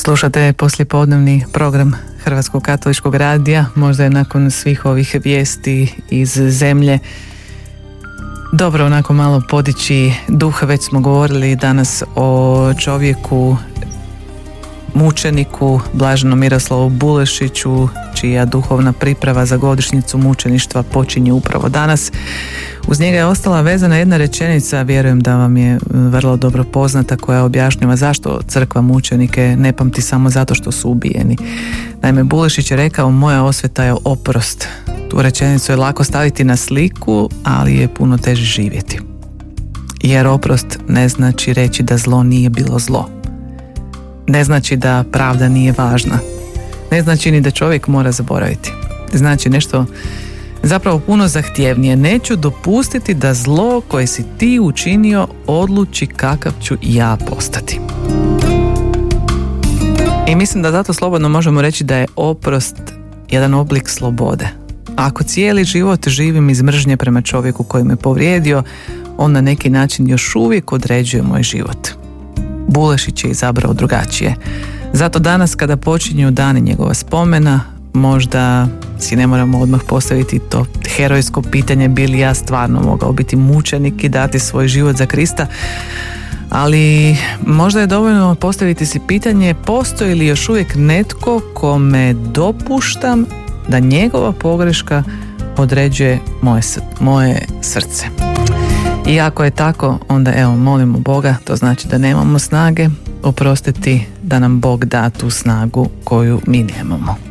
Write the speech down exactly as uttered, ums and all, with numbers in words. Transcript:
Slušate poslijepodnevni program Hrvatskog katoličkog radija. Možda je nakon svih ovih vijesti iz zemlje dobro onako malo podići duh. Već smo govorili danas o čovjeku, mučeniku Blaženom Miroslavu Bulešiću, čija duhovna priprava za godišnjicu mučeništva počinje upravo danas. Uz njega je ostala vezana jedna rečenica, vjerujem da vam je vrlo dobro poznata, koja objašnjava zašto crkva mučenike ne pamti samo zato što su ubijeni. Naime, Bulešić je rekao: moja osveta je oprost. Tu rečenicu je lako staviti na sliku, ali je puno teže živjeti. Jer oprost ne znači reći da zlo nije bilo zlo. Ne znači da pravda nije važna. Ne znači ni da čovjek mora zaboraviti. Znači nešto zapravo puno zahtjevnije. Neću dopustiti da zlo koje si ti učinio odluči kakav ću ja postati. I mislim da zato slobodno možemo reći da je oprost jedan oblik slobode. Ako cijeli život živim iz mržnje prema čovjeku koji me povrijedio, on na neki način još uvijek određuje moj život. Bulešić je izabrao drugačije. Zato danas kada počinju dani njegova spomena, možda si ne moramo odmah postaviti to herojsko pitanje: bi li ja stvarno mogao biti mučenik i dati svoj život za Krista? Ali možda je dovoljno postaviti si pitanje: postoji li još uvijek netko kome dopuštam da njegova pogreška određuje moje, moje srce? I ako je tako, onda evo, molimo Boga, to znači da nemamo snage oprostiti, da nam Bog da tu snagu koju mi nemamo.